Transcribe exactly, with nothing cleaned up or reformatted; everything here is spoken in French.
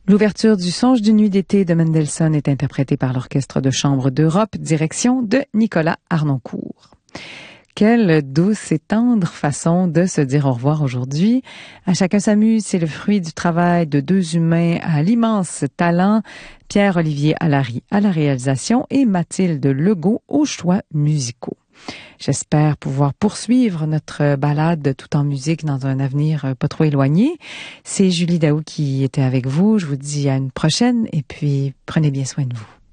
L'ouverture du Songe d'une nuit d'été de Mendelssohn est interprétée par l'Orchestre de chambre d'Europe, direction de Nicolas Harnoncourt. Quelle douce et tendre façon de se dire au revoir aujourd'hui. À chacun s'amuse, c'est le fruit du travail de deux humains à l'immense talent. Pierre-Olivier Allary à la réalisation et Mathilde Legault aux choix musicaux. J'espère pouvoir poursuivre notre balade tout en musique dans un avenir pas trop éloigné. C'est Julie Daou qui était avec vous. Je vous dis à une prochaine et puis prenez bien soin de vous.